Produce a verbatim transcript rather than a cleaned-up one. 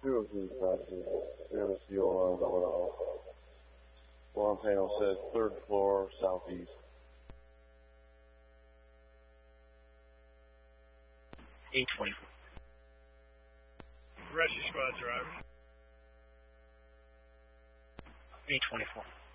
two of these passes. We have a C O on the warehouse. Alarm panel says third floor southeast. eight twenty-four. Rescue squad driver. eight twenty-four.